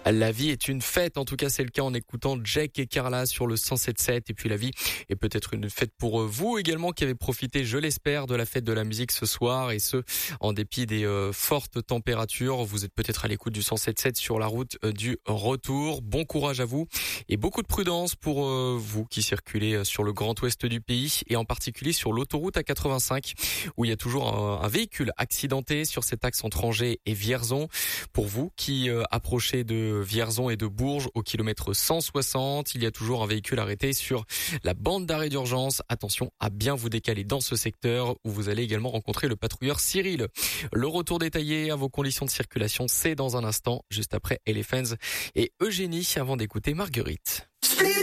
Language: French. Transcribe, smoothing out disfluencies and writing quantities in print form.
La vie est une fête, en tout cas c'est le cas en écoutant Jack et Carla sur le 107.7. Et puis la vie est peut-être une fête pour vous également qui avez profité, je l'espère, de la fête de la musique ce soir, et ce en dépit des fortes températures. Vous êtes peut-être à l'écoute du 107.7 sur la route du retour. Bon courage à vous et beaucoup de prudence pour vous qui circulez sur le grand ouest du pays, et en particulier sur l'autoroute A85 où il y a toujours un véhicule accidenté sur cet axe entre Angers et Vierzon. Pour vous qui approchez de Vierzon et de Bourges au kilomètre 160, il y a toujours un véhicule arrêté sur la bande d'arrêt d'urgence. Attention à bien vous décaler dans ce secteur où vous allez également rencontrer le patrouilleur Cyril. Le retour détaillé à vos conditions de circulation, c'est dans un instant, juste après Elephants et Eugénie, avant d'écouter Marguerite.